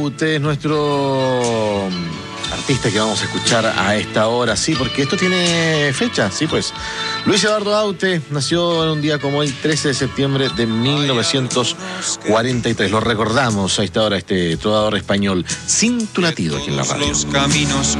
Usted es nuestro artista que vamos a escuchar a esta hora, sí, porque esto tiene fecha, sí, pues. Luis Eduardo Aute nació en un día como el 13 de septiembre de 1943. Lo recordamos a esta hora, este trovador español, sin tu latido aquí en la radio. Los caminos